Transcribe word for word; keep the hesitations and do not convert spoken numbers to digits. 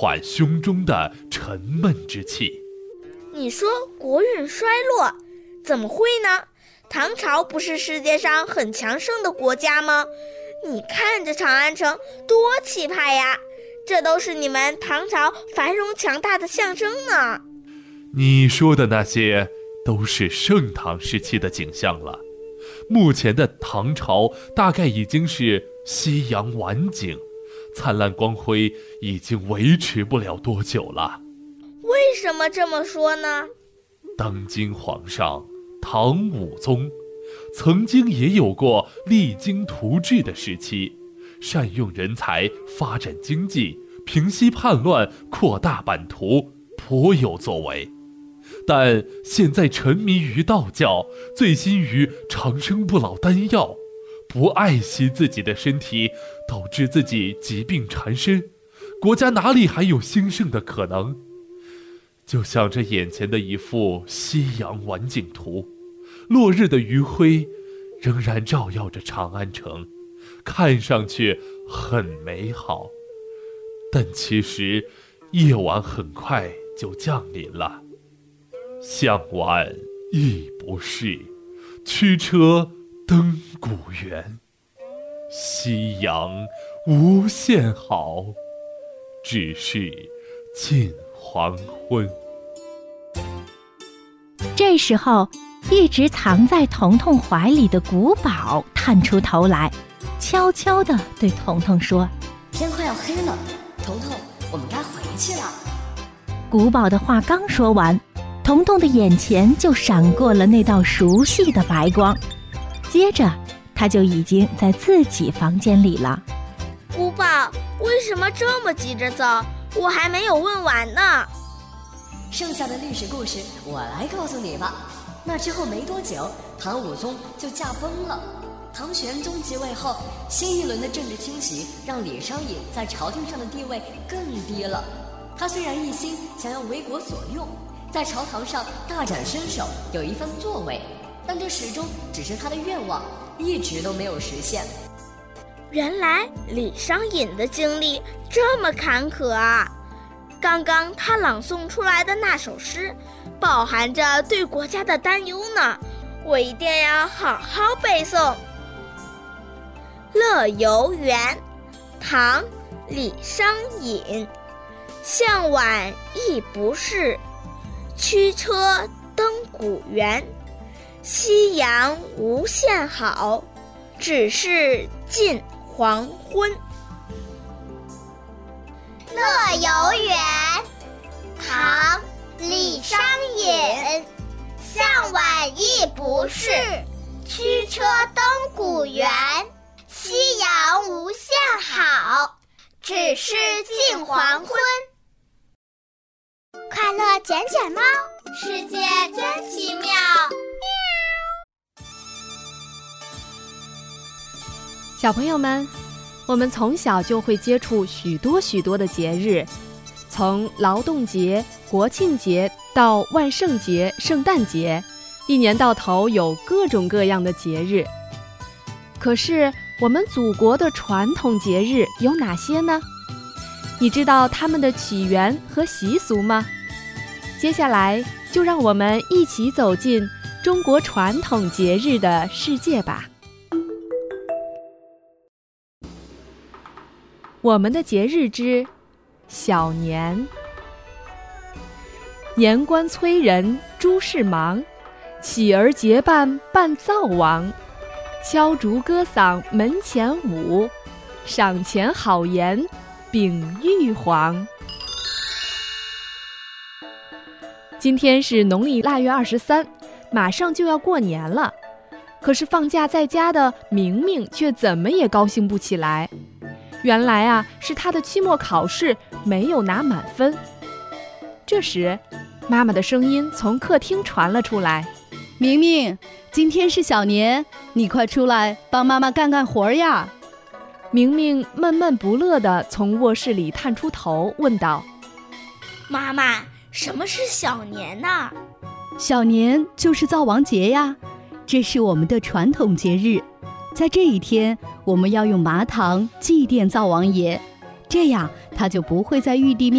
缓胸中的沉闷之气。 你说国运衰落，怎么会呢？唐朝不是世界上很强盛的国家吗？你看这长安城多气派呀，这都是你们唐朝繁荣强大的象征呢。 你说的那些都是盛唐时期的景象了，目前的唐朝大概已经是夕阳晚景，灿烂光辉已经维持不了多久了。 为什么这么说呢？ 当今皇上唐武宗曾经也有过励精图治的时期，善用人才，发展经济，平息叛乱，扩大版图，颇有作为。但现在沉迷于道教，醉心于长生不老丹药，不爱惜自己的身体，导致自己疾病缠身，国家哪里还有兴盛的可能？就像这眼前的一幅夕阳晚景图，落日的余晖仍然照耀着长安城，看上去很美好，但其实夜晚很快就降临了。向晚亦不是，驱车登古原。夕阳无限好，只是近黄昏。 这时候，一直藏在彤彤怀里的古堡探出头来，悄悄地对彤彤说： 天快要黑了，彤彤，我们该回去了。 古堡的话刚说完，彤彤的眼前就闪过了那道熟悉的白光，接着他就已经在自己房间里了。 古堡，为什么这么急着走？我还没有问完呢。 剩下的历史故事我来告诉你吧。那之后没多久，唐武宗就驾崩了。唐玄宗即位后，新一轮的政治清洗让李商隐在朝廷上的地位更低了。他虽然一心想要为国所用，在朝堂上大展身手，有一番作为，但这始终只是他的愿望，一直都没有实现。 原来李商隐的经历这么坎坷啊！刚刚他朗诵出来的那首诗，饱含着对国家的担忧呢，我一定要好好背诵。乐游原，唐·李商隐。向晚亦不是，驱车登古原。夕阳无限好，只是近黄昏。 乐游原，唐·李商隐。向晚亦不是，驱车登古原。夕阳无限好，只是近黄昏。快乐捡捡猫，世界真奇妙。 小朋友们，我们从小就会接触许多许多的节日，从劳动节、国庆节到万圣节、圣诞节，一年到头有各种各样的节日。可是我们祖国的传统节日有哪些呢？你知道它们的起源和习俗吗？接下来就让我们一起走进中国传统节日的世界吧。我们的节日之小年。年关催人诸事忙，起而结伴伴灶王。敲竹歌嗓门前舞，赏钱好言秉玉皇。今天是农历腊月二十三，马上就要过年了。可是放假在家的明明却怎么也高兴不起来。原来啊，是他的期末考试没有拿满分。这时，妈妈的声音从客厅传了出来： 明明，今天是小年，你快出来帮妈妈干干活呀！ 明明闷闷不乐地从卧室里探出头，问道： 妈妈，什么是小年呢？ 小年就是灶王节呀，这是我们的传统节日。在这一天，我们要用麻糖祭奠灶王爷，这样他就不会在玉帝面